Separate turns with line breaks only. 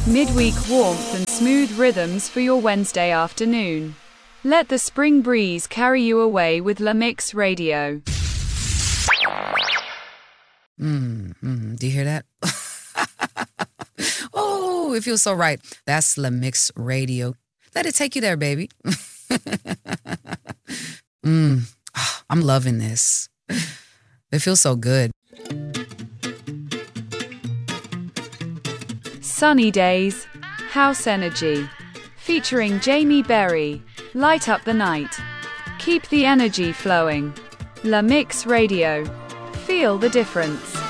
Midweek warmth and smooth rhythms for your Wednesday afternoon. Let the spring breeze carry you away with La Mix Radio.
Do you hear that? Oh, it feels so right. That's La Mix Radio. Let it take you there, baby. I'm loving this. It feels so good.
Sunny Days, House Energy. Featuring Jamie Berry. Light up the night. Keep the energy flowing. La Mix Radio. Feel the difference.